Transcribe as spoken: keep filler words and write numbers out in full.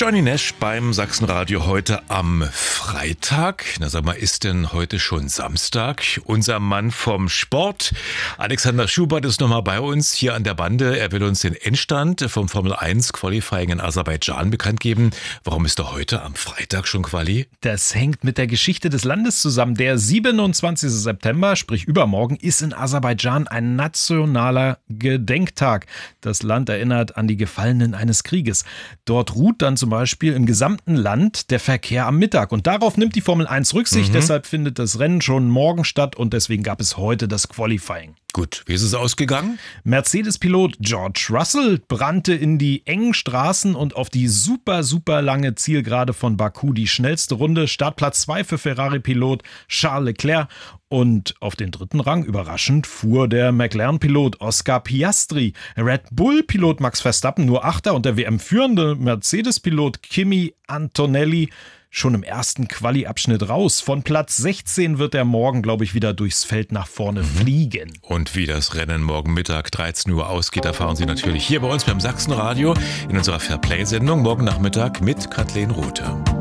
Johnny Nash beim Sachsenradio heute am Freitag. Na sag mal, ist denn heute schon Samstag? Unser Mann vom Sport, Alexander Schubert, ist nochmal bei uns hier an der Bande. Er will uns den Endstand vom Formel eins Qualifying in Aserbaidschan bekannt geben. Warum ist er heute am Freitag schon Quali? Das hängt mit der Geschichte des Landes zusammen. Der siebenundzwanzigsten September, sprich übermorgen, ist in Aserbaidschan ein nationaler Gedenktag. Das Land erinnert an die Gefallenen eines Krieges. Dort ruht dann zum Beispiel im gesamten Land der Verkehr am Mittag. Und darauf nimmt die Formel eins Rücksicht. Mhm. Deshalb findet das Rennen schon morgen statt und deswegen gab es heute das Qualifying. Gut, wie ist es ausgegangen? Mercedes-Pilot George Russell brannte in die engen Straßen und auf die super, super lange Zielgerade von Baku. Die schnellste Runde, Startplatz zwei für Ferrari-Pilot Charles Leclerc. Und auf den dritten Rang, überraschend, fuhr der McLaren-Pilot Oscar Piastri. Red Bull-Pilot Max Verstappen nur Achter und der W M-führende Mercedes-Pilot Kimi Antonelli schon im ersten Quali-Abschnitt raus. Von Platz sechzehn wird er morgen, glaube ich, wieder durchs Feld nach vorne mhm. fliegen. Und wie das Rennen morgen Mittag dreizehn Uhr ausgeht, erfahren Sie natürlich hier bei uns beim Sachsenradio in unserer Fairplay-Sendung morgen Nachmittag mit Kathleen Rothe.